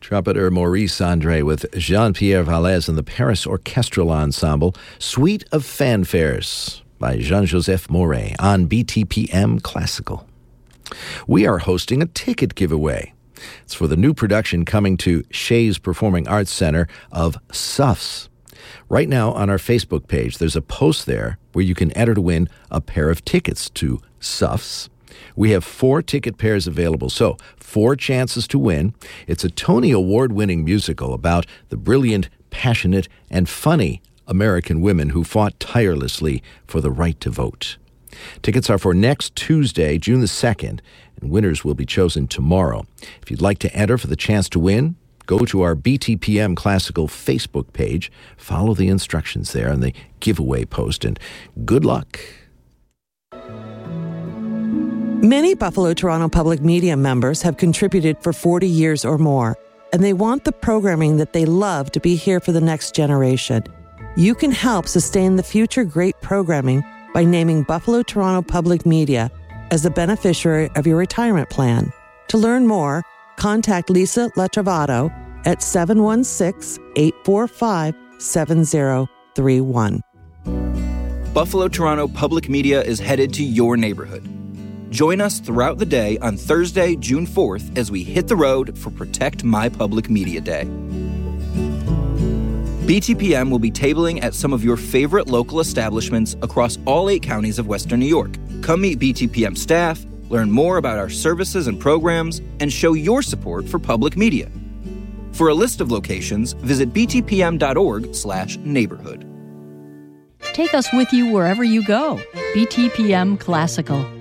Trumpeter Maurice Andre with Jean-Pierre Vallès and the Paris Orchestral Ensemble, Suite of Fanfares by Jean-Joseph Mouret on BTPM Classical. We are hosting a ticket giveaway. It's for the new production coming to Shays Performing Arts Center of Suffs. Right now on our Facebook page, there's a post there where you can enter to win a pair of tickets to Suffs. We have 4 ticket pairs available, so 4 chances to win. It's a Tony Award-winning musical about the brilliant, passionate, and funny American women who fought tirelessly for the right to vote. Tickets are for next Tuesday, June the 2nd, and winners will be chosen tomorrow. If you'd like to enter for the chance to win, go to our BTPM Classical Facebook page, follow the instructions there on the giveaway post, and good luck. Many Buffalo Toronto Public Media members have contributed for 40 years or more, and they want the programming that they love to be here for the next generation. You can help sustain the future great programming by naming Buffalo Toronto Public Media as the beneficiary of your retirement plan. To learn more, contact Lisa Latrovato at 716-845-7031. Buffalo Toronto Public Media is headed to your neighborhood. Join us throughout the day on Thursday, June 4th, as we hit the road for Protect My Public Media Day. BTPM will be tabling at some of your favorite local establishments across all 8 counties of Western New York. Come meet BTPM staff, learn more about our services and programs, and show your support for public media. For a list of locations, visit btpm.org/neighborhood. Take us with you wherever you go. BTPM Classical.